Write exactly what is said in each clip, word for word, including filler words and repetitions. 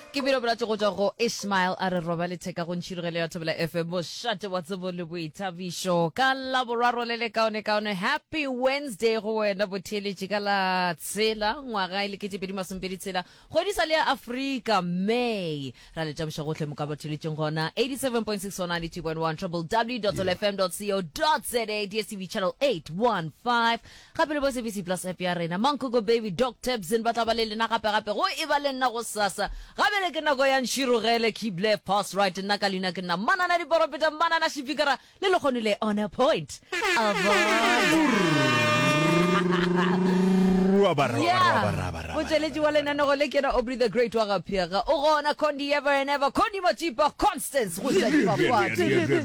Ke bino bra go tswa go Ismail a re roba le theka go ntshirogele ya Thobela F M mo shate wa tsebo le boithabišo ka la boraro le le kaone kaone. Happy Wednesday go wena botheletši ka la tsela ngwaga ile ke tšepedi masompedi tsela go di sale ya Africa May ra le tšabiša gohle mo ka botheletšeng gona eighty-seven point six or ninety-two point one w w w dot l f m dot co dot z a D S T V channel eight one five gape le bo S A B C Plus app ya rena Mankogo baby Doctor Bzin ba tla ba le lena gape gape go e ba le nna go sasa gape le ke nako ya nshirogele keep left pass right nna ka lena ke nna manana di boropeta manana shipikara le le gonile on a point botsweletši wa lenanego le kena Aubrey the Great wa gapiega o gona Condi ever and ever Condi Machipa Constance go tla di bapatse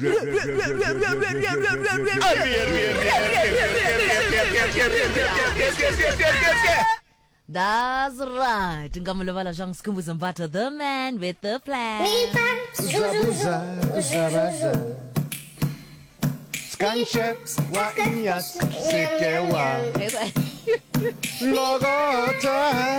That's right. Ngamulobala jang skumbuza mbata the man with the plan. Zabuza, zabaza. Skanche wa inyas sekewa. Logota.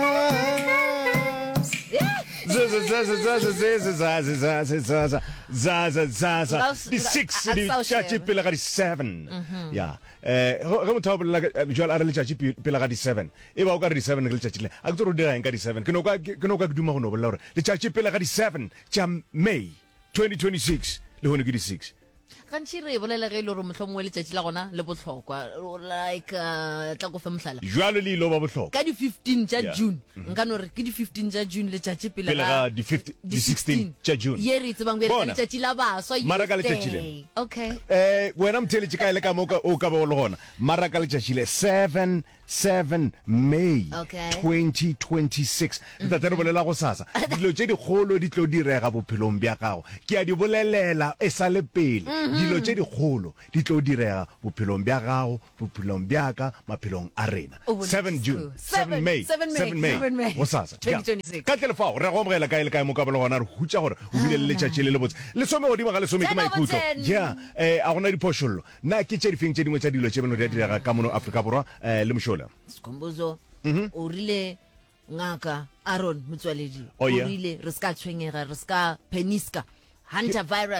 Zaza zaza zaza zaza zaza zaza zaza zaza zaza. The six, the chachi pilagari seven. Yeah. Eh, go to la visual arele chachi pilagari seven. Eba o ka di seven le chachi le. A go dira en ka di seven. Ke no ka ke no ka duma go no bolla. Le chachi pilagari seven cha May twenty twenty-six le hone ke di six. Kantshi re bolela ge ile re mohlomongwe le tšatši la gona le bohlokwa like tla go fe mohlala jwale le lo ba bohlokwa ka di fifteen tša June nka no re ke di fifteen tša June le tšatši pele ga di sixteen tša June ye re tsebang be le tšatši la baswa mara ka le tšatši le okay eh wena mtheletše ka ile ka mo o ka ba le gona mara ka le tšatši le seven seven May twenty twenty-six nta tlo bolela go sasa dilo tše di kgolo di tlo direga bophelong bja gago ke a di bolelela e sa le pele dilo tše di kgolo di tlo direga bophelong bja gago bophelong bja ka maphelong a rena seven June seven May seven May go sasa twenty twenty-six ka telefao re go mogela ka ile ka mo ka bela gona re hutša gore o bile le tšatši le le botse le some godimo ga le some ke maikutlo ja eh a gona diphošollo na ke tše di feng tše dingwe tša dilo tše beno di direga ka mono Afrika Borwa le mošola Skombozo o rile ngaka Aaron Motsoaledi o rile re ska tshwenyega re ska peniska Hunter virus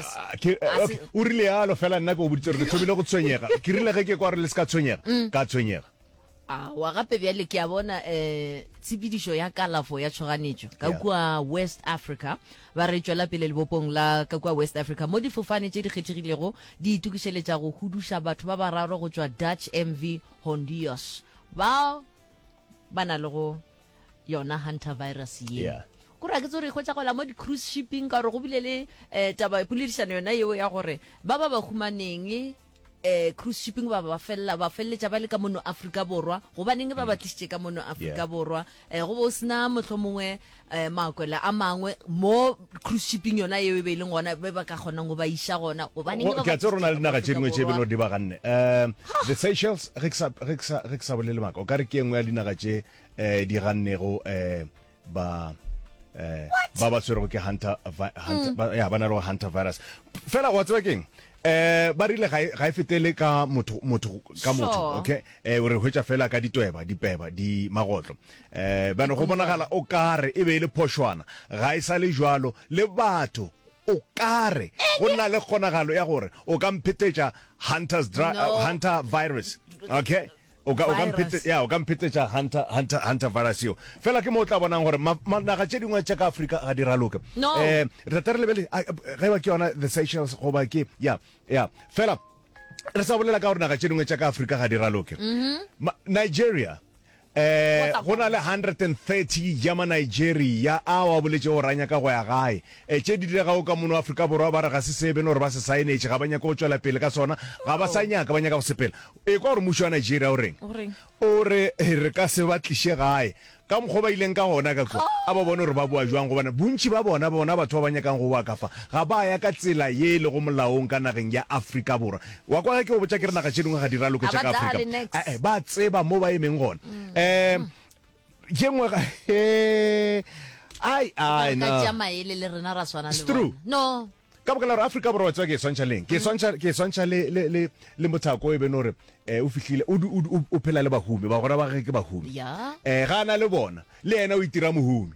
o rile alo fela nna go boditse re tlhobile go tshwenyega ke rile ge ke kwa re le ska tshwenyega ka tshwenyega ah wa gape bjale ke a bona eh tsebidisho ya kalafo ya tshoganetšo ka kwa West Africa ba re tswela pele lebopong la ka kwa West Africa mo difofane tše di kgethegilego di itukišeletša go hudusha batho ba bararo go tswa Dutch M V Honduras ba bana le go yona Hunter virus ye go ra ke tsore go tša gola mo di cruise shipping ka re go bile le eh taba poledišano yona yeo ya gore ba ba ba humaneng eh cruise shipping ba ba fella ba felletša ba le ka mono Afrika Borwa go baneng ba batlišitše ka mono Afrika Borwa eh go bo sna mohlomongwe eh makwela a mangwe mo cruise shipping yona yeo be leng gona be ba ka gona go ba isha gona go baneng ba ke tsore na le naga tšengwe tše beno di ba ganne um the Seychelles reksa reksa reksa bolele maka o ka re ke engwe ya dinaga tše eh di gannego eh ba eh ba ba tsere go ke Hunter Hunter ya bana ro Hunter virus fela what's working eh ba rile ga ga fetele ka motho motho ka motho okay eh re hwetša fela ka ditweba dipeba di magotlo eh bana go bonagala o kare e be le phoshwana ga isa le jwalo le batho o kare go nna le kgonagalo ya gore o ka mphetetša Hunter's Hunter virus okay o ka o ka mphetsetša ya o ka mphetsetša Hunter Hunter Hunter virus yo fela ke mo tla bonang gore naga tše dingwe tša ka Afrika ga di raloka eh re tla re lebele ge ba ke yona the Seychelles go ba ke ya ya fela re sa bolela ka gore naga tše dingwe tša ka Afrika ga di raloka Nigeria eh gona le one hundred thirty ya ma Nigeria a wa boletse o ranya ka go ya gae e tše di direga o ka mono Afrika Borwa ba re ga se sebe no re ba se saenetse ga banya go tswela pele ka sona ga ba sanya ka banya ka go sepela e kwa re musho wa Nigeria o reng o re re ka se batliše gae ka mo go ba ileng ka gona ka go a ba bona re ba bua jwang go bona bontši ba bona bona batho ba banya ka go wa ka fa ga ba ya ka tsela ye le go molaong ka nageng ya Afrika Borwa wa kwa ke go botsa ke re naga tšedingwe ga di raloke tša ka Afrika eh ba tseba mo ba emeng gona eh jengwe ga eh ai ai no ka jama ile le rena ra swana le bona no ka bokala re Afrika Borwa tswa ke swantša leng ke swantša ke swantša le le le le mothako e beno re eh o fihlile o phela le bahumi ba gona ba ge ke bahumi ya eh ga na le bona le yena o itira mohumi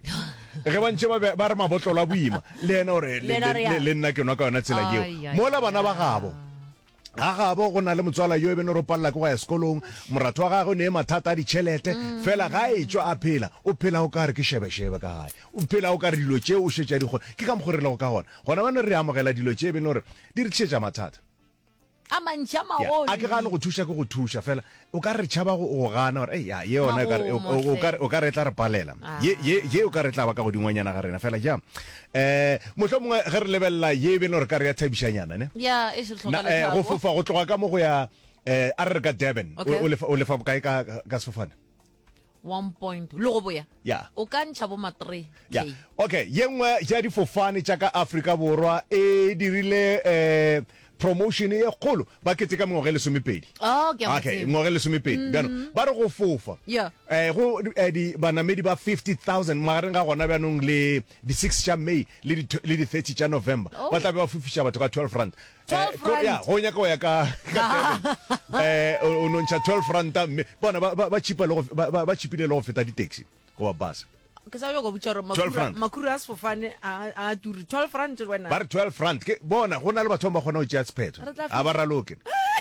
ge ba ntse ba ba re mabotlolo a boima le ena ore Le ena re ya. le nna ke nwa ka yona tsela Ai, eo ai, mola bana ba gabo ga gabo go na le motswala yo e bene ro palla go ya sekolong moratho wa gagwe ne mathata a ditšhelete fela ga e tswa a phela o phela o ka re ke shebe-shebe ka gae o phela o ka re dilo tše o šetša dikgone ke ka mokgorelego ka gona gona bane re amogela dilo tše e bene gore di re tšhetša mathata a mantši a Ya, a ke gane go thuša ke go thuša fela o ka re tšhaba go go gana gore ya ye yona o ka re- o- o- o ka re- o ka re tla re palela ye ye ye o ka re tla ba ka go dingwanyana ga rena fela jam eh motlho mongwe ge re lebelela ye bene gore ka re ya thabišanyana ne ya e se na tlhoka eh go lethabo fofa go tloga ka mo go ya eh a re re ka Durban o Okay. o lefa o lefa bokae ka ka sefofane one point le go boya ya o ka ntšha bo ma three ya okay ye nngwe ya difofane tša ka Afrika Borwa e dirile eh promotion e kgolo ba kete ka ngwaga le somepedi oh ke a okay mo tseba. ngwaga le somepedi bjano ba re go fofa Yeah. eh go eh, di banamedi ba fifty thousand magareng ga gona bjanong le di six tša May le di tw- le di thirty tša November Oh. ba tla be ba fofiša batho ka twelve rand twelve ko- ya rand. go nyaka go ya ka ka Durban. eh o o nontšha twelve rand mme bona ba ba ba chipa le go ba ba- ba chipile le go feta di taxi go ba bus ke sa yo go botsa gore twelve makura rand. makura a sefofane a a turi twelve rand wena ba re twelve rand ke bona go na le batho ba kgona go tšea sephetho Re tla a ba raloke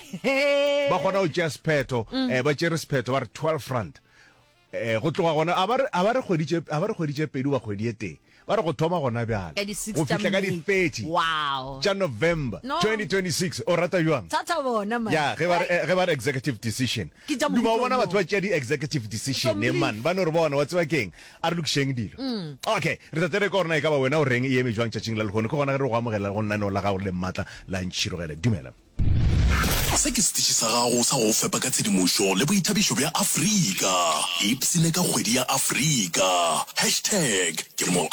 ba kgona go tšea sephetho eh ba tšere sephetho ba re twelve rand eh go tloga gona a ba re a ba re kgweditše a ba re kgweditše pedi ba kgwedi e teng ba re go thoma gona bjalo Ka di six go tša fitlha ka di May. thirty wow tša November No. twenty twenty-six o rata jwang thata bona man ya ge ba re eh, ge ba re executive decision Ke tša duma mohuta bona o batho ba tšea di executive decision Some ne leaf. man ba no re bona wa tseba keng a re lokišeng dilo okay re tatere ka gorena e ka ba wena o reng e eme jwang tšatšing la lekgone ke gona ge re go amogela go nnaneo la gago le maatla la ntšhirogela dumela se ke setiši sa gago sa go fepa ka tshedimošo le boithabišo bja afrika ipsene ka kgwedi ya afrika hashtag ke mo